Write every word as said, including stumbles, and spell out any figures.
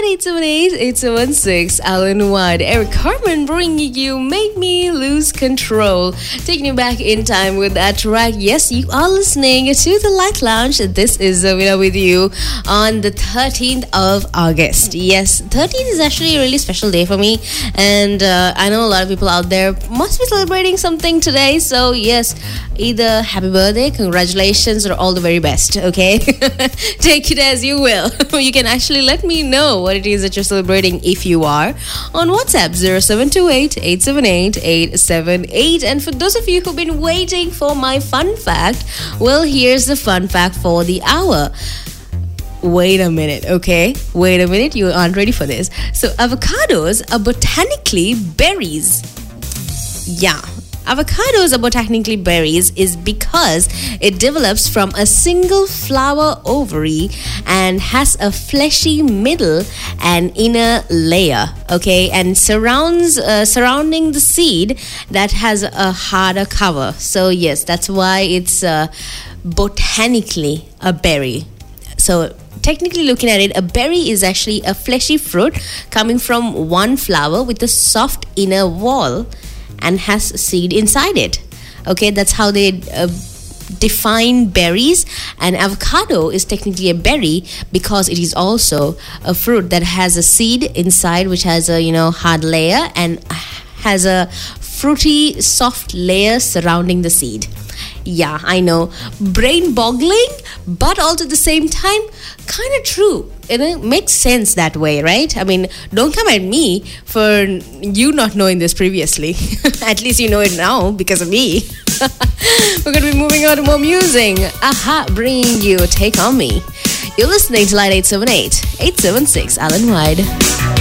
Light eight seven eight, eight seven six, Alan White, Eric Carmen bringing you Make Me Lose Control. Taking you back in time with that track. Yes, you are listening to the Light Lounge. This is Zavina with you on the thirteenth of August. Yes, thirteenth is actually a really special day for me. And uh, I know a lot of people out there must be celebrating something today. So yes, either happy birthday, congratulations, or all the very best, okay? Take it as you will. You can actually let me know what it is that you're celebrating if you are on WhatsApp zero seven two eight, eight seven eight, eight seven eight. And for those of you who've been waiting for my fun fact, well, here's the fun fact for the hour. Wait a minute, okay? Wait a minute, you aren't ready for this. So avocados are botanically berries. Yeah. Avocados are botanically berries is because it develops from a single flower ovary and has a fleshy middle and inner layer, okay, and surrounds uh, surrounding the seed that has a harder cover. So yes, that's why it's uh, botanically a berry. So technically looking at it, a berry is actually a fleshy fruit coming from one flower with a soft inner wall and has seed inside it. Okay, that's how they uh, define berries. And avocado is technically a berry because it is also a fruit that has a seed inside, which has a, you know, hard layer and has a fruity, soft layer surrounding the seed. Yeah, I know, brain boggling, but also at the same time, kind of true. It makes sense that way, right? I mean, don't come at me for you not knowing this previously. At least you know it now because of me. We're going to be moving on to more music. Aha, bringing you Take On Me. You're listening to Light eight seven eight, eight seven six, Alan White.